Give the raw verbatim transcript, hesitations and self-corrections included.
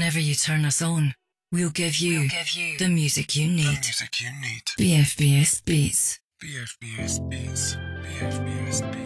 whenever you turn us on, we'll give you, We'll give you the music you the need. music you need. B F B S Beats. B F B S Beats. B F B S Beats.